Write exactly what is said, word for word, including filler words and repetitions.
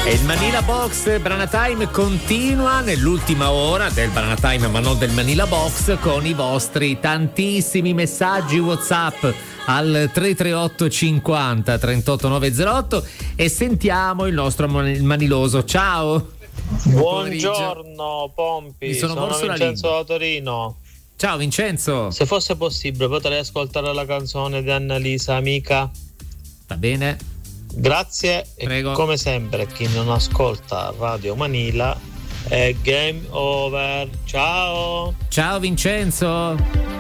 E il Manila Box Banana Time continua nell'ultima ora del Banana Time, ma non del Manila Box, con i vostri tantissimi messaggi WhatsApp al tre tre otto cinquanta trentotto novecentotto e sentiamo il nostro man- maniloso. Ciao. Buongiorno Pompi, Mi sono sono, morso la Vincenzo lingua. da Torino. Ciao Vincenzo. Se fosse possibile potrei ascoltare la canzone di Annalisa, Amica. Va bene. Grazie. Prego. E come sempre chi non ascolta Radio Manila è game over. Ciao. Ciao Vincenzo.